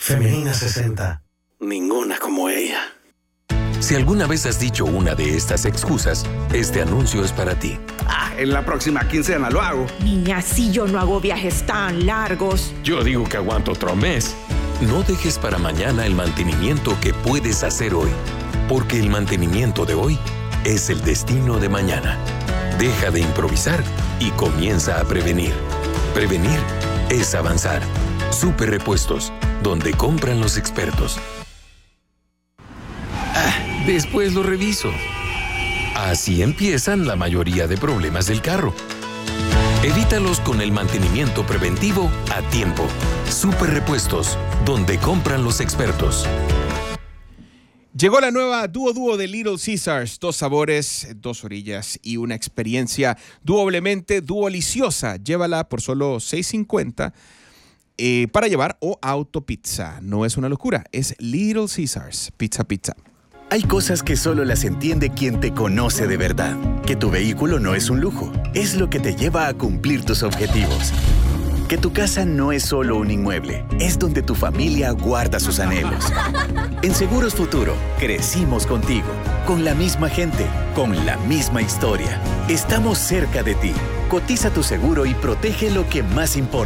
Femenina 60. Ninguna como ella. Si alguna vez has dicho una de estas excusas, este anuncio es para ti. En la próxima quincena lo hago. Niña, si yo no hago viajes tan largos. Yo digo que aguanto otro mes. No dejes para mañana el mantenimiento que puedes hacer hoy, porque el mantenimiento de hoy es el destino de mañana. Deja de improvisar y comienza a prevenir. Prevenir es avanzar. Super Repuestos, donde compran los expertos. Después lo reviso. Así empiezan la mayoría de problemas del carro. Evítalos con el mantenimiento preventivo a tiempo. Super Repuestos, donde compran los expertos. Llegó la nueva Duo de Little Caesars. 2 sabores, 2 orillas y una experiencia doblemente duoliciosa. Llévala por solo $6.50 para llevar o autopizza. No es una locura, es Little Caesars. Pizza. Hay cosas que solo las entiende quien te conoce de verdad. Que tu vehículo no es un lujo, es lo que te lleva a cumplir tus objetivos. Que tu casa no es solo un inmueble, es donde tu familia guarda sus anhelos. En Seguros Futuro, crecimos contigo, con la misma gente, con la misma historia. Estamos cerca de ti. Cotiza tu seguro y protege lo que más importa.